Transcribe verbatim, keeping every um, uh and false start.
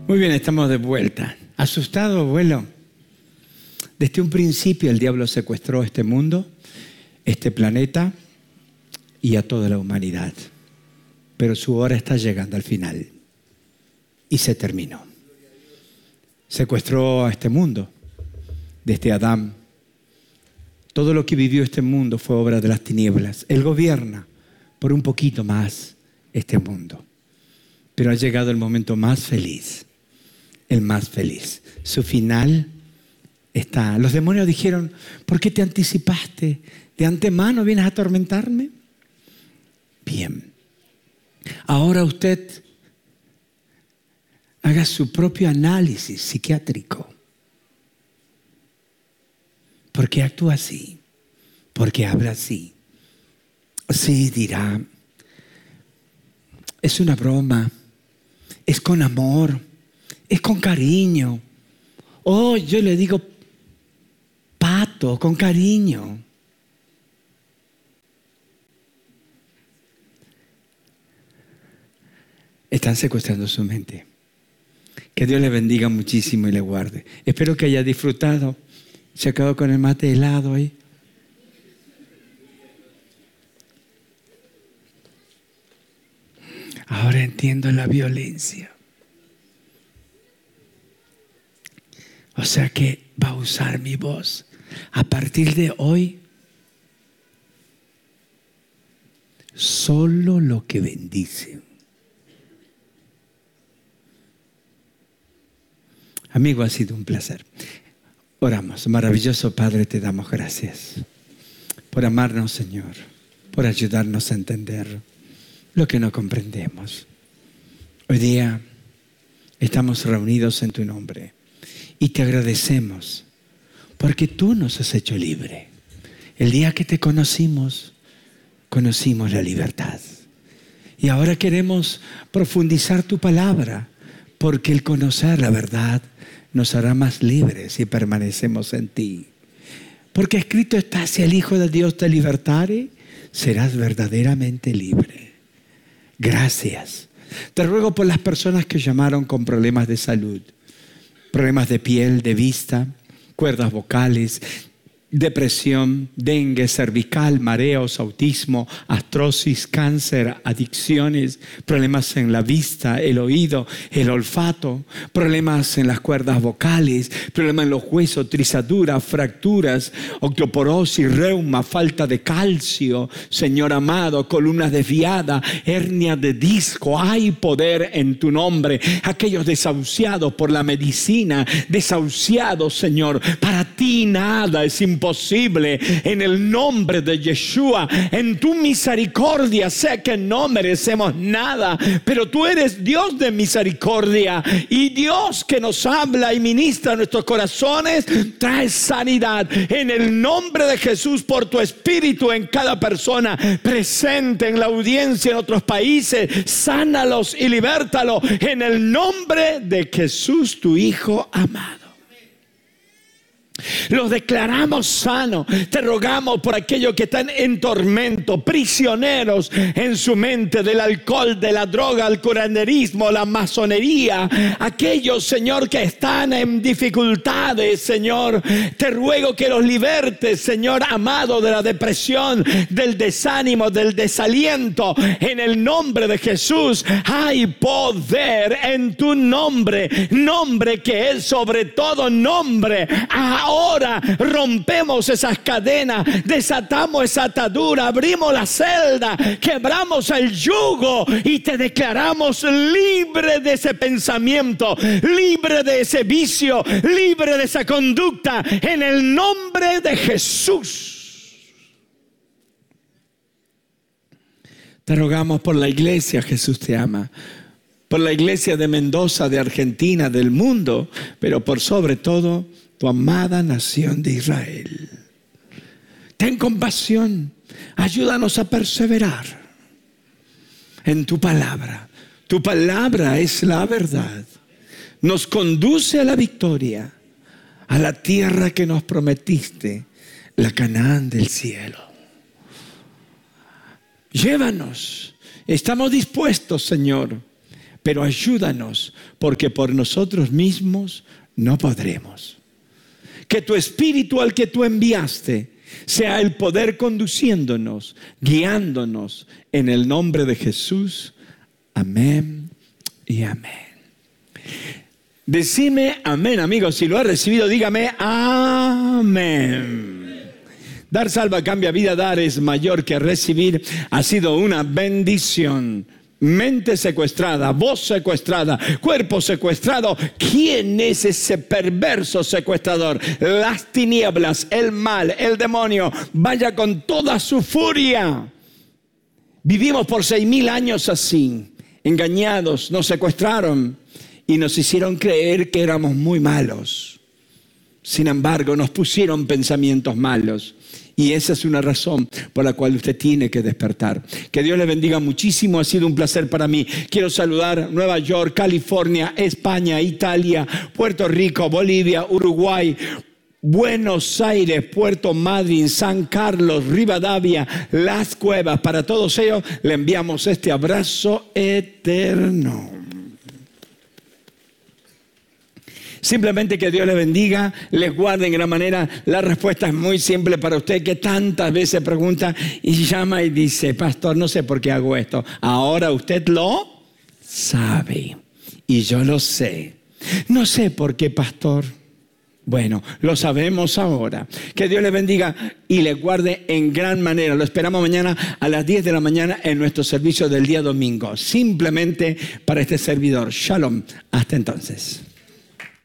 Muy bien, estamos de vuelta. ¿Asustado, abuelo? Desde un principio el diablo secuestró este mundo, este planeta y a toda la humanidad. Pero su hora está llegando al final y se terminó. Secuestró a este mundo desde Adán. Todo lo que vivió este mundo fue obra de las tinieblas. Él gobierna por un poquito más este mundo. Pero ha llegado el momento más feliz, el más feliz. Su final está. Los demonios dijeron, ¿por qué te anticipaste? ¿De antemano vienes a atormentarme? Bien. Ahora usted haga su propio análisis psiquiátrico. ¿Por qué actúa así? ¿Por qué habla así? Sí, dirá, es una broma, es con amor, es con cariño. Oh, yo le digo pato, con cariño. Están secuestrando su mente. Que Dios le bendiga muchísimo y le guarde. Espero que haya disfrutado. Se ha quedado con el mate helado ahí. Ahora entiendo la violencia. O sea que va a usar mi voz. A partir de hoy, solo lo que bendice. Amigo, ha sido un placer. Oramos. Maravilloso Padre, te damos gracias por amarnos, Señor, por ayudarnos a entender lo que no comprendemos. Hoy día estamos reunidos en tu nombre y te agradecemos porque tú nos has hecho libre. El día que te conocimos, conocimos la libertad. Y ahora queremos profundizar tu palabra porque el conocer la verdad nos hará más libres si permanecemos en ti. Porque escrito está, si el Hijo de Dios te libertare, serás verdaderamente libre. Gracias. Te ruego por las personas que llamaron con problemas de salud, problemas de piel, de vista, cuerdas vocales, depresión, dengue, cervical, mareos, autismo, artrosis, cáncer, adicciones, problemas en la vista, el oído, el olfato, problemas en las cuerdas vocales, problemas en los huesos, trizaduras, fracturas, osteoporosis, reuma, falta de calcio, Señor amado, columnas desviadas, hernia de disco. Hay poder en tu nombre. Aquellos desahuciados por la medicina, desahuciados, Señor, para ti nada es imposible. Imposible, en el nombre de Yeshua, en tu misericordia. Sé que no merecemos nada, pero tú eres Dios de misericordia y Dios que nos habla y ministra a nuestros corazones. Trae sanidad en el nombre de Jesús por tu espíritu en cada persona presente en la audiencia en otros países. Sánalos y libértalos en el nombre de Jesús, tu Hijo amado. Los declaramos sanos. Te rogamos por aquellos que están en tormento, prisioneros en su mente del alcohol, de la droga, el curanderismo, la masonería. Aquellos, Señor, que están en dificultades, Señor, te ruego que los libertes, Señor amado, de la depresión, del desánimo, del desaliento. En el nombre de Jesús hay poder en tu nombre, nombre que es sobre todo nombre. Ahora rompemos esas cadenas, desatamos esa atadura, abrimos la celda, quebramos el yugo y te declaramos libre de ese pensamiento, libre de ese vicio, libre de esa conducta, en el nombre de Jesús. Te rogamos por la iglesia, Jesús te ama, por la iglesia de Mendoza, de Argentina, del mundo, pero por sobre todo tu amada nación de Israel. Ten compasión, ayúdanos a perseverar en tu palabra. Tu palabra es la verdad. Nos conduce a la victoria, a la tierra que nos prometiste, la Canaán del cielo. Llévanos, estamos dispuestos, Señor, pero ayúdanos, porque por nosotros mismos no podremos. Que tu Espíritu al que tú enviaste sea el poder conduciéndonos, guiándonos, en el nombre de Jesús. Amén y amén. Decime amén, amigos. Si lo has recibido, dígame amén. Dar salva, cambia vida. Dar es mayor que recibir. Ha sido una bendición. Mente secuestrada, voz secuestrada, cuerpo secuestrado. ¿Quién es ese perverso secuestrador? Las tinieblas, el mal, el demonio. Vaya con toda su furia. Vivimos por seis mil años así, engañados. Nos secuestraron y nos hicieron creer que éramos muy malos. Sin embargo, nos pusieron pensamientos malos. Y esa es una razón por la cual usted tiene que despertar. Que Dios le bendiga muchísimo. Ha sido un placer para mí. Quiero saludar Nueva York, California, España, Italia, Puerto Rico, Bolivia, Uruguay, Buenos Aires, Puerto Madryn, San Carlos, Rivadavia, Las Cuevas. Para todos ellos le enviamos este abrazo eterno. Simplemente que Dios les bendiga, les guarde en gran manera. La respuesta es muy simple para usted, que tantas veces pregunta y llama y dice: pastor, no sé por qué hago esto. Ahora usted lo sabe y yo lo sé. No sé por qué, pastor. Bueno, lo sabemos ahora. Que Dios les bendiga y les guarde en gran manera. Lo esperamos mañana a las diez de la mañana en nuestro servicio del día domingo. Simplemente para este servidor. Shalom. Hasta entonces.